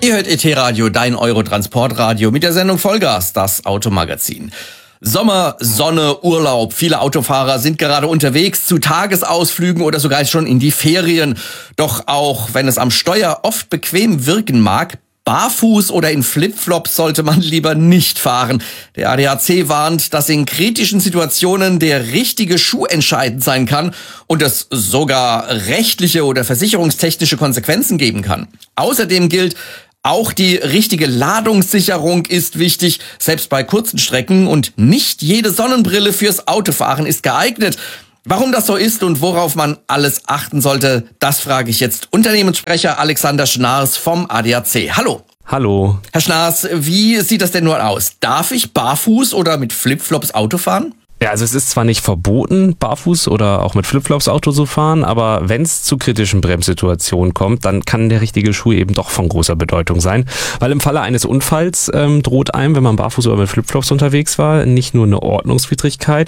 Ihr hört ET-Radio, dein Euro-Transportradio mit der Sendung Vollgas, das Automagazin. Sommer, Sonne, Urlaub. Viele Autofahrer sind gerade unterwegs zu Tagesausflügen oder sogar schon in die Ferien. Doch auch wenn es am Steuer oft bequem wirken mag, barfuß oder in Flipflops sollte man lieber nicht fahren. Der ADAC warnt, dass in kritischen Situationen der richtige Schuh entscheidend sein kann und es sogar rechtliche oder versicherungstechnische Konsequenzen geben kann. Außerdem gilt, auch die richtige Ladungssicherung ist wichtig, selbst bei kurzen Strecken, und nicht jede Sonnenbrille fürs Autofahren ist geeignet. Warum das so ist und worauf man alles achten sollte, das frage ich jetzt Unternehmenssprecher Alexander Schnaars vom ADAC. Hallo. Hallo. Herr Schnaars, wie sieht das denn nun aus? Darf ich barfuß oder mit Flipflops Auto fahren? Ja, also es ist zwar nicht verboten, barfuß oder auch mit Flipflops Auto zu fahren, aber wenn es zu kritischen Bremssituationen kommt, dann kann der richtige Schuh eben doch von großer Bedeutung sein. Weil im Falle eines Unfalls droht einem, wenn man barfuß oder mit Flipflops unterwegs war, nicht nur eine Ordnungswidrigkeit,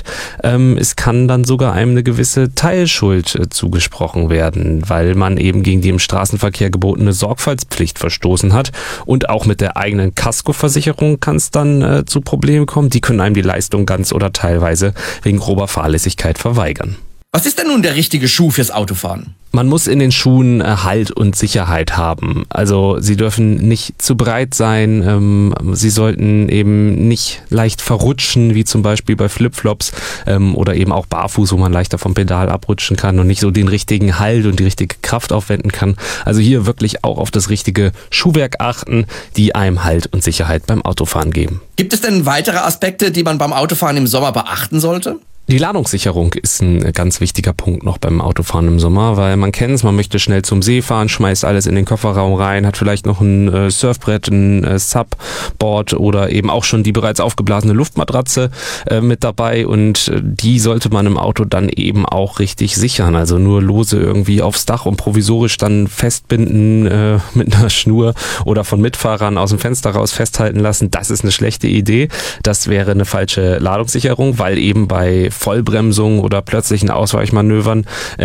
es kann dann sogar einem eine gewisse Teilschuld zugesprochen werden, weil man eben gegen die im Straßenverkehr gebotene Sorgfaltspflicht verstoßen hat. Und auch mit der eigenen Kaskoversicherung kann es dann zu Problemen kommen. Die können einem die Leistung ganz oder teilweise wegen grober Fahrlässigkeit verweigern. Was ist denn nun der richtige Schuh fürs Autofahren? Man muss in den Schuhen Halt und Sicherheit haben. Also sie dürfen nicht zu breit sein, sie sollten eben nicht leicht verrutschen, wie zum Beispiel bei Flipflops oder eben auch barfuß, wo man leichter vom Pedal abrutschen kann und nicht so den richtigen Halt und die richtige Kraft aufwenden kann. Also hier wirklich auch auf das richtige Schuhwerk achten, die einem Halt und Sicherheit beim Autofahren geben. Gibt es denn weitere Aspekte, die man beim Autofahren im Sommer beachten sollte? Die Ladungssicherung ist ein ganz wichtiger Punkt noch beim Autofahren im Sommer, weil man kennt es, man möchte schnell zum See fahren, schmeißt alles in den Kofferraum rein, hat vielleicht noch ein Surfbrett, ein Subboard oder eben auch schon die bereits aufgeblasene Luftmatratze mit dabei, und die sollte man im Auto dann eben auch richtig sichern, also nur lose irgendwie aufs Dach und provisorisch dann festbinden mit einer Schnur oder von Mitfahrern aus dem Fenster raus festhalten lassen. Das ist eine schlechte Idee, das wäre eine falsche Ladungssicherung, weil eben bei Vollbremsung oder plötzlichen Ausweichmanövern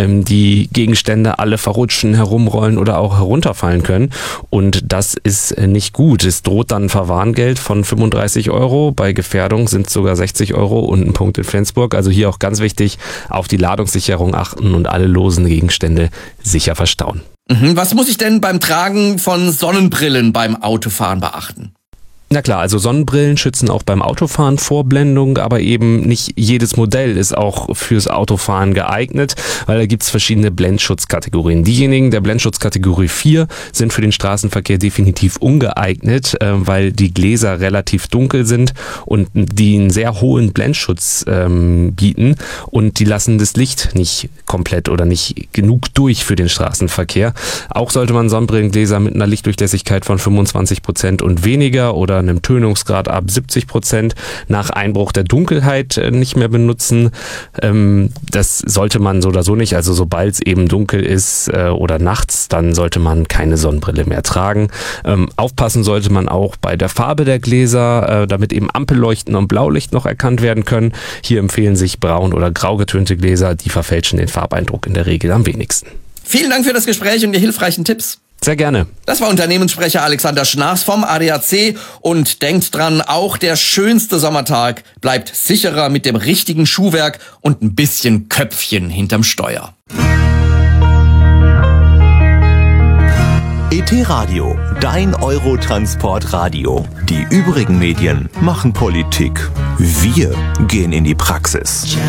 die Gegenstände alle verrutschen, herumrollen oder auch herunterfallen können, und das ist nicht gut. Es droht dann ein Verwarngeld von 35 €, bei Gefährdung sind es sogar 60 € und ein Punkt in Flensburg. Also hier auch ganz wichtig, auf die Ladungssicherung achten und alle losen Gegenstände sicher verstauen. Was muss ich denn beim Tragen von Sonnenbrillen beim Autofahren beachten? Na klar, also Sonnenbrillen schützen auch beim Autofahren vor Blendung, aber eben nicht jedes Modell ist auch fürs Autofahren geeignet, weil da gibt's verschiedene Blendschutzkategorien. Diejenigen der Blendschutzkategorie 4 sind für den Straßenverkehr definitiv ungeeignet, weil die Gläser relativ dunkel sind und die einen sehr hohen Blendschutz bieten, und die lassen das Licht nicht komplett oder nicht genug durch für den Straßenverkehr. Auch sollte man Sonnenbrillengläser mit einer Lichtdurchlässigkeit von 25% und weniger oder einem Tönungsgrad ab 70% nach Einbruch der Dunkelheit nicht mehr benutzen. Das sollte man so oder so nicht. Also sobald es eben dunkel ist oder nachts, dann sollte man keine Sonnenbrille mehr tragen. Aufpassen sollte man auch bei der Farbe der Gläser, damit eben Ampelleuchten und Blaulicht noch erkannt werden können. Hier empfehlen sich braun oder grau getönte Gläser, die verfälschen den Farbeindruck in der Regel am wenigsten. Vielen Dank für das Gespräch und die hilfreichen Tipps. Sehr gerne. Das war Unternehmenssprecher Alexander Schnaars vom ADAC, und denkt dran, auch der schönste Sommertag bleibt sicherer mit dem richtigen Schuhwerk und ein bisschen Köpfchen hinterm Steuer. ET-Radio, dein Eurotransportradio. Die übrigen Medien machen Politik. Wir gehen in die Praxis.